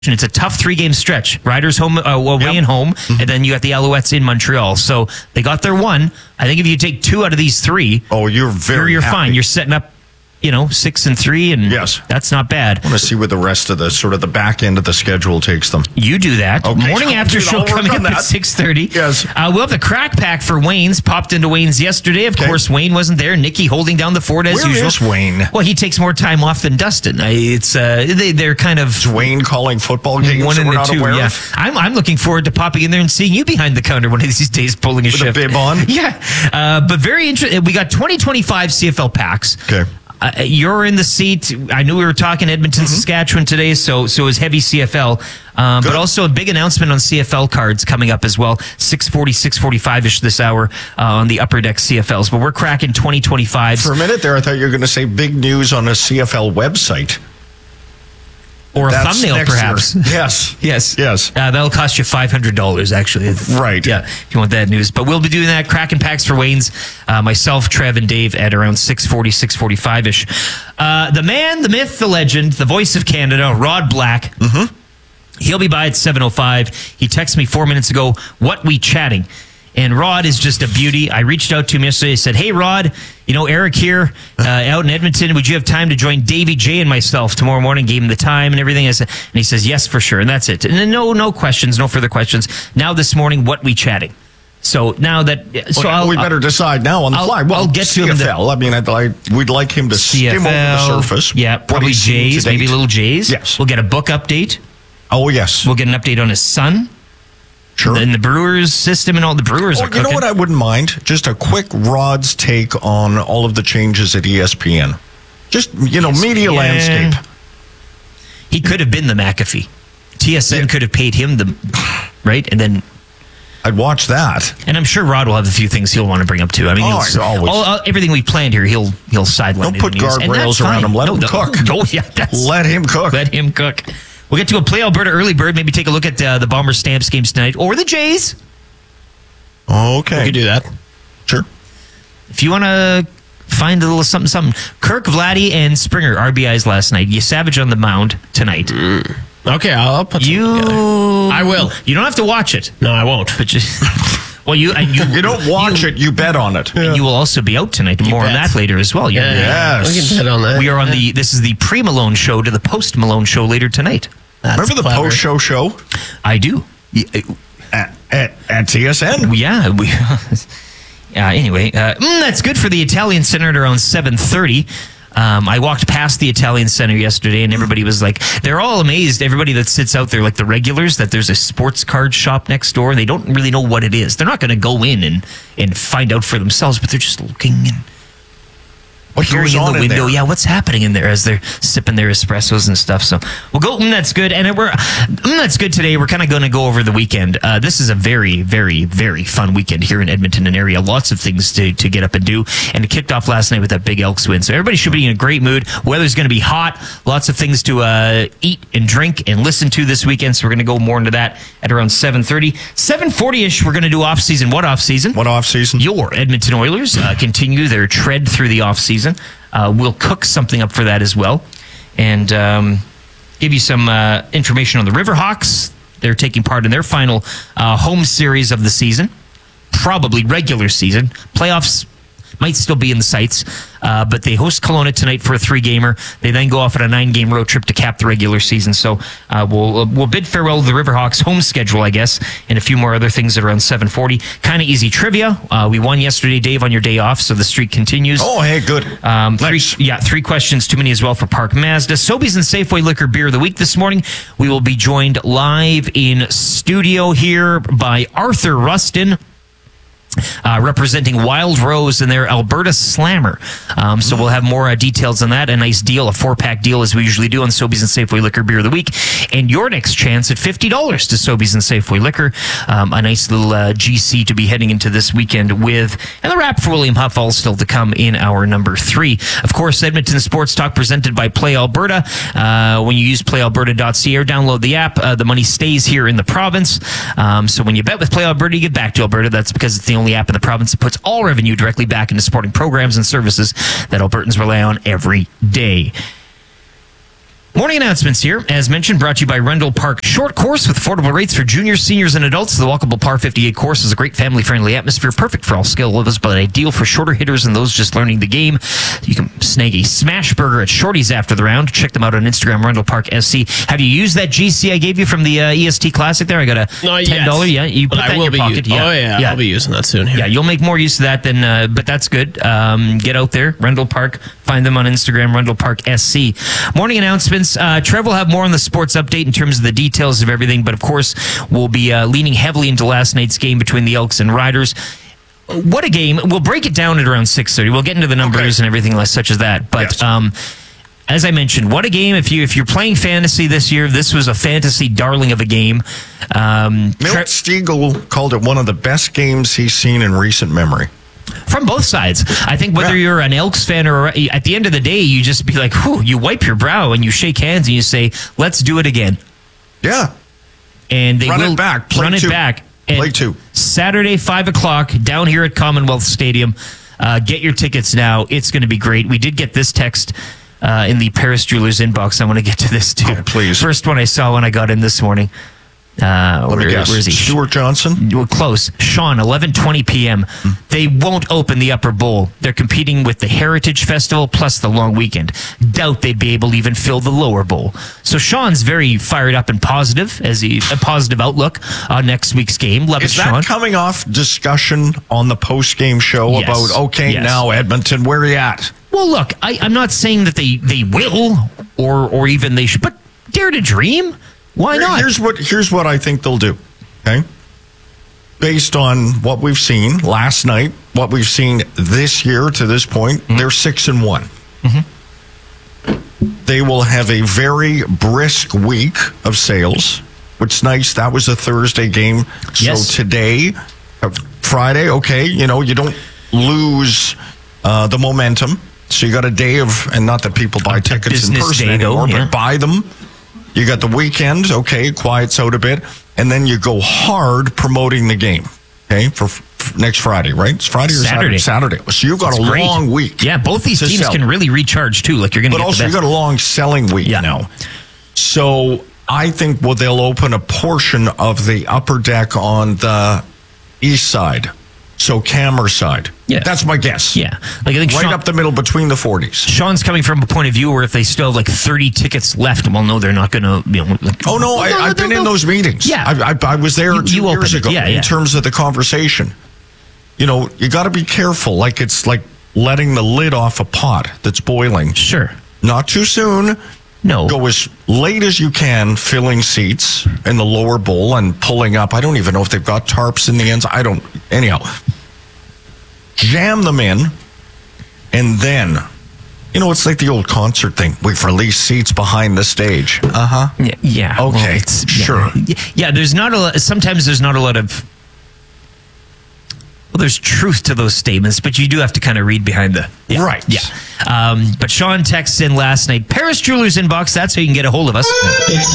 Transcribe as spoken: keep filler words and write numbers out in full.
It's a tough three-game stretch. Riders home, uh, away Yep. and home, and then you got the Alouettes in Montreal. So they got their one. I think if you take two out of these three, Oh, you're very you're, you're happy. fine. You're setting up, you know, six and three, and Yes. that's not bad. I want to see where the rest of the sort of the back end of the schedule takes them. You do that. Okay. Morning after Dude, show I'll work coming on up at that. six thirty. Yes. Uh, we'll have the crack pack for Wayne's. Popped into Wayne's yesterday. Of Okay. course, Wayne wasn't there. Nikki holding down the fort as Where usual. is Wayne? Well, he takes more time off than Dustin. I, it's uh, they, They're kind of Is Wayne calling football games one that and we're the not two. aware Yeah, of? I'm I'm looking forward to popping in there and seeing you behind the counter one of these days, pulling a With a shift. bib on? Yeah, uh, but very interesting. We got twenty twenty-five C F L packs. Okay. Uh, you're in the seat. I knew we were talking Edmonton, Mm-hmm. Saskatchewan today, so so is heavy C F L. Um, but Good. also a big announcement on C F L cards coming up as well. six forty, six forty-five-ish this hour uh, on the Upper Deck C F Ls. But we're cracking twenty twenty-fives. For a minute there, I thought you were going to say big news on a C F L website. Or a That's thumbnail, next perhaps. year. Yes. Yes. Yes. Uh, that'll cost you five hundred dollars, actually. Right. Yeah, if you want that news. But we'll be doing that. Cracking packs for Wayne's. Uh, myself, Trev, and Dave at around six forty, six forty-five-ish. Uh, the man, the myth, the legend, the voice of Canada, Rod Black. Mm-hmm. He'll be by at seven oh five. He texted me four minutes ago, what we chatting? And Rod is just a beauty. I reached out to him yesterday. I said, hey, Rod, you know, Eric here uh, out in Edmonton. Would you have time to join Davey J and myself tomorrow morning? Gave him the time and everything. I said, and he says, yes, for sure. And that's it. And then no, no questions, no further questions. Now this morning, what we chatting? So now that, so Well, I'll, we better decide now on the I'll- fly. Well, I'll get to C him F the- L. I mean, I'd like, we'd like him to skim over the surface. Yeah, what probably he's seen Jays, to date. maybe little Jays. Yes. We'll get a book update. Oh, yes. We'll get an update on his son. Sure. And the Brewers system and all the Brewers Oh, are you cooking. know what I wouldn't mind? Just a quick Rod's take on all of the changes at E S P N. Just, you know, media Yeah. landscape. He could have been the McAfee. T S N Yeah. could have paid him the right, and then I'd watch that. and I'm sure Rod will have a few things he'll want to bring up too. I mean, Oh, he'll, always. all, all, everything we planned here, he'll he'll sideline. Don't in put the news, and guardrails that's around fine. him. Let no, him no, cook. Oh yeah, that's, Let him cook. let him cook. We'll get to a Play Alberta early bird. Maybe take a look at uh, the Bombers Stamps games tonight or the Jays. Okay. We could do that. Sure. If you want to find a little something, something. Kirk, Vladdy, and Springer R B Is last night. You Savage on the mound tonight. Okay, I'll, I'll put You, something together. I will. You don't have to watch it, No, I won't. but just well, you and you You don't watch it, you bet on it. And you will also be out tonight. More on bet. that later as well. You're- Yeah, Yes. we can bet on that. We are on the. This is the pre-Malone show to the post-Malone show later tonight. That's Remember the clever. post-show show I do. at, at, at T S N? Yeah. We. Yeah. Anyway, uh, mm, that's good for the Italian Center at around seven thirty. Um, I walked past the Italian Center yesterday, and everybody was like, they're all amazed. Everybody that sits out there, like the regulars, that there's a sports card shop next door. They don't really know what it is. They're not going to go in and, and find out for themselves, but they're just looking and What peering goes in on the in window. there? Yeah, what's happening in there as they're sipping their espressos and stuff. So we'll go. Mm, that's good. And we're mm, that's good today. We're kind of going to go over the weekend. Uh, this is a very, very, very fun weekend here in Edmonton and area. Lots of things to, to get up and do. And it kicked off last night with that big Elks win. So everybody should be in a great mood. Weather's going to be hot. Lots of things to uh, eat and drink and listen to this weekend. So we're going to go more into that at around seven thirty. seven forty-ish, we're going to do off-season. What off-season? What off-season? Your Edmonton Oilers uh, continue their tread through the offseason. Uh, we'll cook something up for that as well. And um, give you some uh, information on the Riverhawks. They're taking part in their final uh, home series of the season. Probably regular season. Playoffs might still be in the sights. Uh, but they host Kelowna tonight for a three-gamer. They then go off on a nine-game road trip to cap the regular season. So uh, we'll we'll bid farewell to the Riverhawks' home schedule, I guess, and a few more other things at around seven forty. Kind of easy trivia. Uh, we won yesterday, Dave, on your day off, so the streak continues. Oh, hey, good. Um, three, Nice. Yeah, three questions too many as well for Park Mazda. Sobeys and Safeway Liquor Beer of the Week this morning. We will be joined live in studio here by Arthur Rustin. Uh, representing Wild Rose and their Alberta Slammer. Um, so we'll have more uh, details on that. A nice deal, a four-pack deal as we usually do on Sobeys and Safeway Liquor Beer of the Week. And your next chance at fifty dollars to Sobeys and Safeway Liquor. Um, a nice little uh, G C to be heading into this weekend with. And the wrap for William Huff all still to come in our number three. Of course, Edmonton Sports Talk presented by Play Alberta. Uh, when you use play alberta dot c a or download the app, uh, the money stays here in the province. Um, so when you bet with Play Alberta, you get back to Alberta. That's because it's the only app in the province that puts all revenue directly back into supporting programs and services that Albertans rely on every day. Morning announcements here, as mentioned, brought to you by Rendell Park Short Course with affordable rates for juniors, seniors, and adults. The walkable par fifty-eight course is a great family-friendly atmosphere, perfect for all skill levels, but ideal for shorter hitters and those just learning the game. You can snag a smash burger at Shorty's after the round. Check them out on Instagram, Rendell Park S C. Have you used that G C I gave you from the uh, E S T Classic there? I got a Not ten dollars. yet, Yeah, you put but that I will in your be pocket. u- yeah. Oh, yeah, I'll be using that soon here. Yeah, you'll make more use of that than, uh, but that's good. Um, get out there, Rendell Park. Find them on Instagram, Rendell Park S C. Morning announcements. Uh, Trev will have more on the sports update in terms of the details of everything, but of course, we'll be uh, leaning heavily into last night's game between the Elks and Riders. What a game. We'll break it down at around six thirty. We'll get into the numbers Okay. and everything like such as that. But, Yes. um, as I mentioned, what a game. If, you, if you're playing fantasy this year, this was a fantasy darling of a game. Um, Milt Tre- Stiegel called it one of the best games he's seen in recent memory. From both sides. I think whether Yeah. you're an Elks fan or at the end of the day, you just be like, whew, you wipe your brow and you shake hands and you say, let's do it again. Yeah. And they Run it will back. Play run two. it back. And Play two. Saturday, five o'clock, down here at Commonwealth Stadium. Uh, get your tickets now. It's going to be great. We did get this text uh, in the Paris Jewelers inbox. I want to get to this too. Oh, please. First one I saw when I got in this morning. Uh, Let me where, guess. where is he? Stuart Johnson? Well, close. Sean, eleven twenty p.m. They won't open the Upper Bowl. They're competing with the Heritage Festival plus the long weekend. Doubt they'd be able to even fill the Lower Bowl. So Sean's very fired up and positive, as he, a positive outlook on next week's game. Love Is it, that Sean. coming off discussion on the post-game show Yes. about, okay, Yes. now Edmonton, where are you at? Well, look, I, I'm not saying that they, they will or or even they should, but dare to dream. Why Here- not? Here's what here's what I think they'll do. Okay, based on what we've seen last night, what we've seen this year to this point, Mm-hmm. they're six and one. They will have a very brisk week of sales, which is nice. That was a Thursday game, Yes. so today, uh, Friday, okay, you know you don't lose uh, the momentum. So you got a day of, and not that people buy tickets in business person day, though, anymore, yeah. but buy them. You got the weekend, okay, quiets out a bit, and then you go hard promoting the game, okay, for, for next Friday, right? It's Friday or Saturday. Saturday. Saturday. So you've got It's a great. long week. Yeah, both these to teams sell. can really recharge too. Like you're going to But get also, the you best. got a long selling week Yeah. now. So I think well, they'll open a portion of the upper deck on the east side, so Cammer side. Yeah. That's my guess. Yeah, like I think Right Sean, up the middle between the forties. Sean's coming from a point of view where if they still have like thirty tickets left, well, no, they're not going to. You know, like, Oh no, I, no, I've they'll- been in they'll- those meetings. Yeah. I, I, I was there You- two you years opened it. ago. Yeah, in yeah. terms of the conversation, you know, you got to be careful. Like it's like letting the lid off a pot that's boiling. Sure. Not too soon. No. Go as late as you can, filling seats in the lower bowl and pulling up. I don't even know if they've got tarps in the ends. I don't. Anyhow, jam them in, and then, you know, it's like the old concert thing. We've released seats behind the stage. Uh huh. Yeah. yeah well, Okay, it's- sure. Yeah, yeah, there's not a lot. Sometimes there's not a lot of. Well, there's truth to those statements, but you do have to kind of read behind the. Yeah, Right. Yeah. Um, but Sean texts in last night. Paris Jewelers inbox. That's how you can get a hold of us.